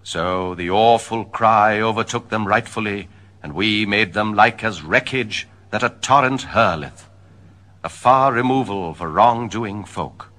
So the awful cry overtook them rightfully, and we made them like as wreckage that a torrent hurleth, a far removal for wrong-doing folk.